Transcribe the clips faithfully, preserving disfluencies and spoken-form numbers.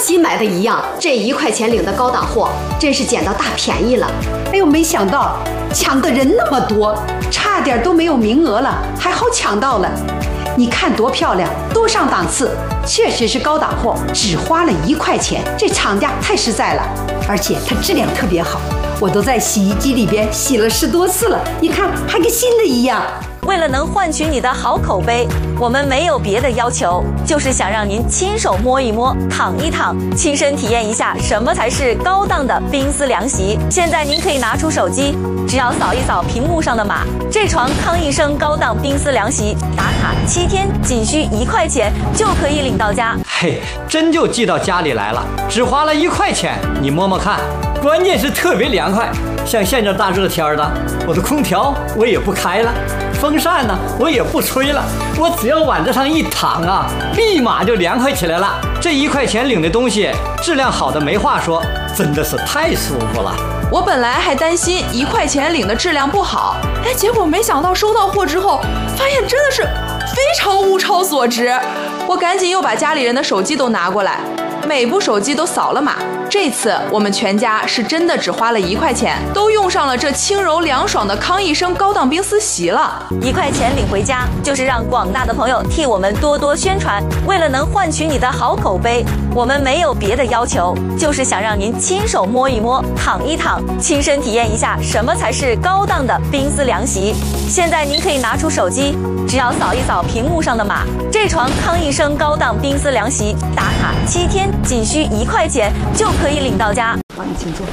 新买的一样，这一块钱领的高档货，真是捡到大便宜了。 哎呦，没想到抢的人那么多，差点都没有名额了，还好抢到了。你看多漂亮，多上档次，确实是高档货，只花了一块钱，这厂家太实在了，而且它质量特别好，我都在洗衣机里边洗了十多次了，你看还跟新的一样。 为了能换取你的好口碑，我们没有别的要求，就是想让您亲手摸一摸、躺一躺，亲身体验一下什么才是高档的冰丝凉席。现在您可以拿出手机，只要扫一扫屏幕上的码，这床康一生高档冰丝凉席打卡七天，仅需一块钱就可以领到家。 嘿，真就寄到家里来了，只花了一块钱，你摸摸看，关键是特别凉快。像现在大热天的，我的空调我也不开了，风扇呢我也不吹了，我只要往这上一躺啊，立马就凉快起来了。这一块钱领的东西质量好的没话说，真的是太舒服了。 我本来还担心一块钱领的质量不好，哎，结果没想到收到货之后，发现真的是非常物超所值。我赶紧又把家里人的手机都拿过来，每部手机都扫了码。这次我们全家是真的只花了一块钱，都用上了这轻柔凉爽的康一生高档冰丝席了。 一块钱领回家，就是让广大的朋友替我们多多宣传。为了能换取你的好口碑，我们没有别的要求，就是想让您亲手摸一摸、躺一躺，亲身体验一下什么才是高档的冰丝凉席。现在您可以拿出手机，只要扫一扫屏幕上的码，这床康一生高档冰丝凉席打卡七天，仅需一块钱就可以领到家。 好，你请坐。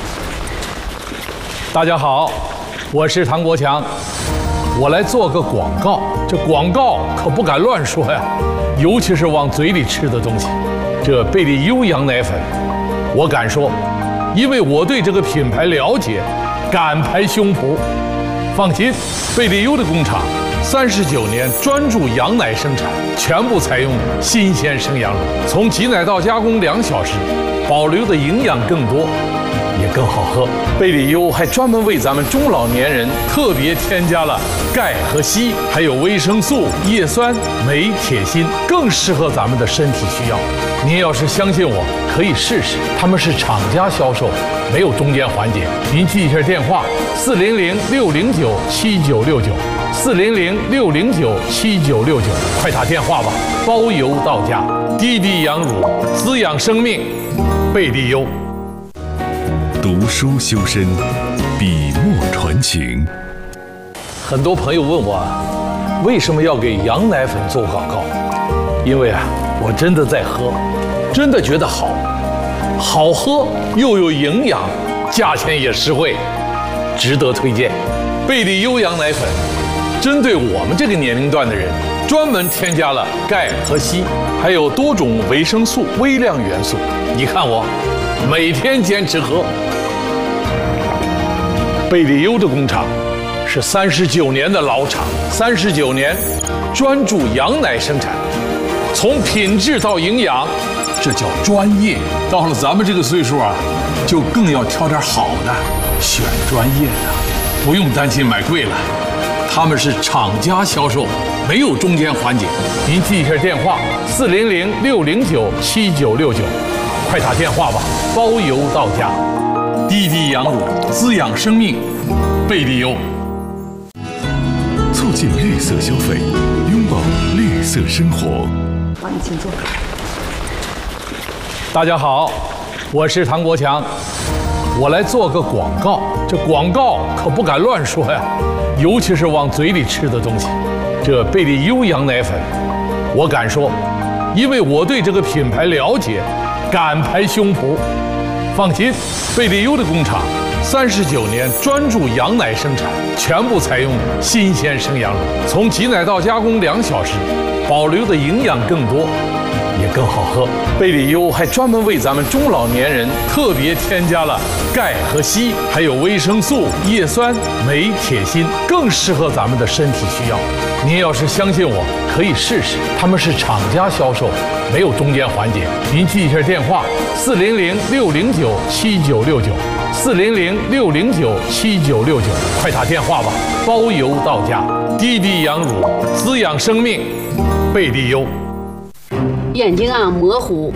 大家好，我是唐国强，我来做个广告。这广告可不敢乱说呀，尤其是往嘴里吃的东西。这贝利优羊奶粉，我敢说，因为我对这个品牌了解，敢拍胸脯。放心，贝利优的工厂三十九年专注羊奶生产，全部采用新鲜生羊乳，从挤奶到加工两小时，保留的营养更多，也更好喝。贝利优还专门为咱们中老年人特别添加了钙和硒，还有维生素、叶酸、镁、铁、锌，更适合咱们的身体需要。您要是相信我，可以试试。他们是厂家销售，没有中间环节。您记一下电话：四零零六零九七九六九，四零零六零九七九六九，快打电话吧，包邮到家。滴滴羊乳，滋养生命，贝利优。 读书修身，笔墨传情。 很多朋友问我，为什么要给羊奶粉做广告？因为啊，我真的在喝，真的觉得好，好喝又有营养，价钱也实惠，值得推荐。贝利优羊奶粉，针对我们这个年龄段的人，专门添加了钙和硒，还有多种维生素、微量元素。你看我，每天坚持喝。贝利优的工厂是三十九年的老厂，三十九年专注羊奶生产，从品质到营养，这叫专业。到了咱们这个岁数啊，就更要挑点好的，选专业的，不用担心买贵了。他们是厂家销售，没有中间环节。您记一下电话：四零零六零九七九六九，快打电话吧，包邮到家。滴滴羊乳，滋养生命，贝利优。 促进绿色消费，拥抱绿色生活。 好，你请坐。 大家好，我是唐国强，我来做个广告。这广告可不敢乱说呀，尤其是往嘴里吃的东西。这贝利优羊奶粉，我敢说，因为我对这个品牌了解，敢拍胸脯。放心，贝利优的工厂三十九年专注羊奶生产，全部采用新鲜生羊乳，从挤奶到加工两小时，保留的营养更多，也更好喝。贝利优还专门为咱们中老年人特别添加了钙和硒，还有维生素、叶酸、镁、铁、锌，更适合咱们的身体需要。您要是相信我，可以试试。他们是厂家销售，没有中间环节。您记一下电话：四零零六零九七九六九，四零零六零九七九六九，快打电话吧，包邮到家。滴滴羊乳，滋养生命，贝利优。 眼睛啊模糊，